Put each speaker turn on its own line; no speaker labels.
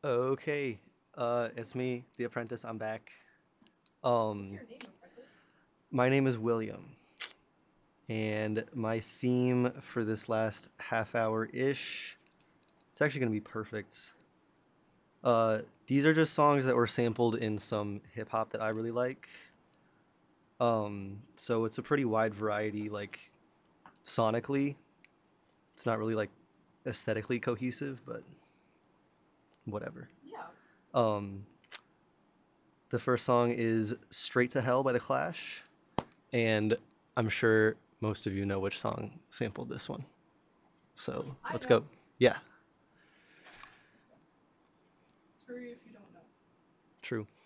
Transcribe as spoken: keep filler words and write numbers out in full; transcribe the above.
Okay, uh, it's me, the apprentice. I'm back. Um, my name is William, and my theme for this last half hour ish, it's actually gonna be perfect. Uh, these are just songs that were sampled in some hip hop that I really like. Um, so it's a pretty wide variety, like sonically. It's not really like aesthetically cohesive, but whatever. Um, the first song is Straight to Hell by The Clash. And I'm sure most of you know which song sampled this one. So let's go. Yeah, true.